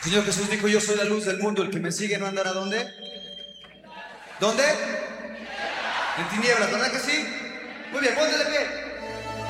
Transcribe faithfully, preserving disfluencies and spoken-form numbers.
Señor Jesús dijo, yo soy la luz del mundo, el que me sigue no andará ¿dónde? ¿Dónde? En tinieblas, ¿verdad que sí? Muy bien, ponte de pie.